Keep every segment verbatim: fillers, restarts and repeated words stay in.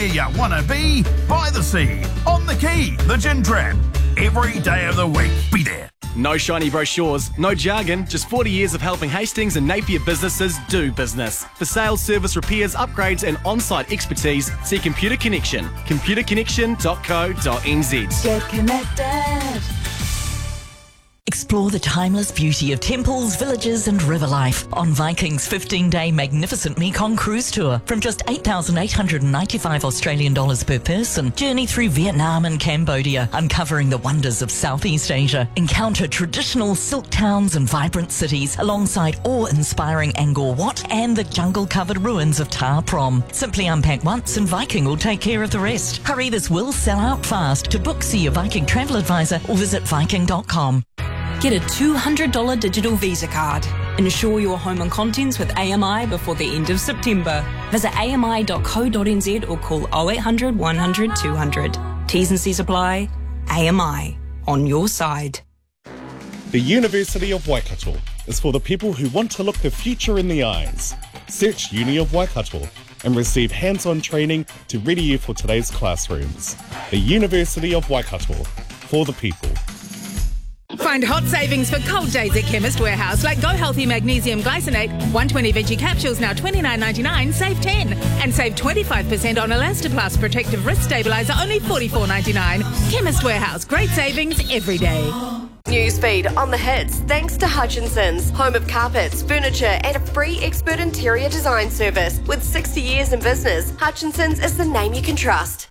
where you wanna be, by the sea, on the quay, the gin trap. Every day of the week, be there. No shiny brochures, no jargon, just forty years of helping Hastings and Napier businesses do business. For sales, service, repairs, upgrades and on-site expertise, see Computer Connection. computer connection dot co dot n z. Get connected. Explore the timeless beauty of temples, villages and river life on Viking's fifteen-day magnificent Mekong cruise tour. From just eight thousand eight hundred ninety-five Australian dollars per person, journey through Vietnam and Cambodia, uncovering the wonders of Southeast Asia. Encounter traditional silk towns and vibrant cities alongside awe-inspiring Angkor Wat and the jungle-covered ruins of Ta Prohm. Simply unpack once and Viking will take care of the rest. Hurry, this will sell out fast. To book, see your Viking travel advisor or visit viking dot com. Get a two hundred dollars digital Visa card. Insure your home and contents with A M I before the end of September. Visit a m i dot co dot n z or call oh eight hundred, one hundred, two hundred. T's and C's apply. A M I, on your side. The University of Waikato is for the people who want to look the future in the eyes. Search Uni of Waikato and receive hands-on training to ready you for today's classrooms. The University of Waikato, for the people. Find hot savings for cold days at Chemist Warehouse, like Go Healthy Magnesium Glycinate, one hundred twenty veggie capsules now twenty-nine ninety-nine, save ten. And save twenty-five percent on Elastoplast Protective Wrist Stabiliser, only forty-four ninety-nine. Chemist Warehouse, great savings every day. Newsfeed on the hits, thanks to Hutchinson's, home of carpets, furniture and a free expert interior design service. With sixty years in business, Hutchinson's is the name you can trust.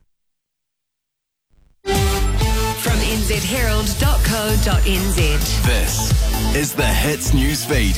From n z herald dot co dot n z. This is the Hits Newsfeed.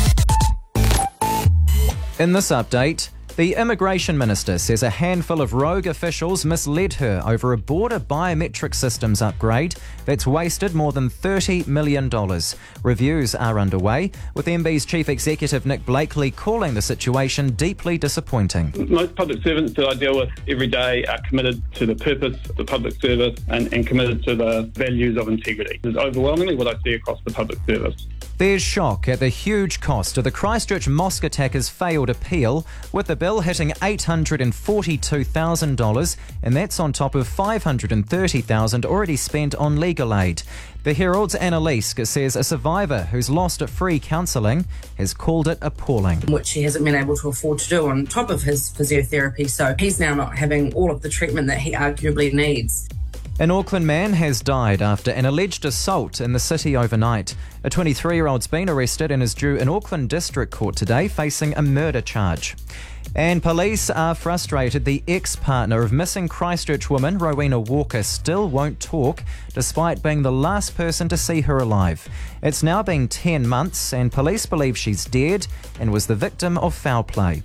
In this update, the Immigration Minister says a handful of rogue officials misled her over a border biometric systems upgrade that's wasted more than thirty million dollars. Reviews are underway, with M B's Chief Executive Nick Blakely calling the situation deeply disappointing. Most public servants that I deal with every day are committed to the purpose of the public service and, and committed to the values of integrity. This is overwhelmingly what I see across the public service. There's shock at the huge cost of the Christchurch mosque attacker's failed appeal, with the bill hitting eight hundred forty-two thousand dollars, and that's on top of five hundred thirty thousand dollars already spent on legal aid. The Herald's Anna Leask says a survivor who's lost free counselling has called it appalling. Which he hasn't been able to afford to do on top of his physiotherapy, so he's now not having all of the treatment that he arguably needs. An Auckland man has died after an alleged assault in the city overnight. A twenty-three-year-old's been arrested and is due in Auckland District Court today facing a murder charge. And police are frustrated the ex-partner of missing Christchurch woman Rowena Walker still won't talk, despite being the last person to see her alive. It's now been ten months and police believe she's dead and was the victim of foul play.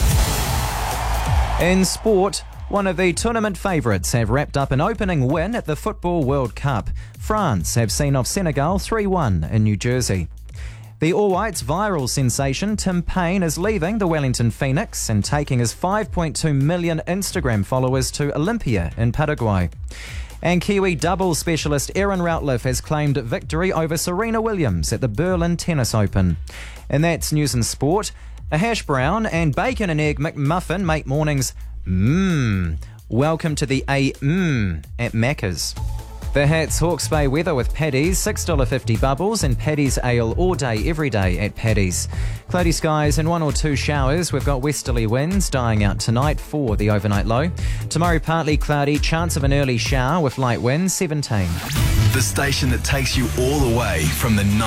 In sport, one of the tournament favourites have wrapped up an opening win at the Football World Cup. France have seen off Senegal three one in New Jersey. The All Whites' viral sensation Tim Payne is leaving the Wellington Phoenix and taking his five point two million Instagram followers to Olympia in Paraguay. And Kiwi doubles specialist Erin Routliffe has claimed victory over Serena Williams at the Berlin Tennis Open. And that's news and sport. A hash brown and bacon and egg McMuffin make mornings mmm. Welcome to the A mmm at Macca's. The Hats Hawke's Bay weather with Paddy's, six dollars fifty bubbles and Paddy's ale all day, every day at Paddy's. Cloudy skies and one or two showers. We've got westerly winds dying out tonight for the overnight low. Tomorrow partly cloudy, chance of an early shower with light winds, seventeen. The station that takes you all the way from the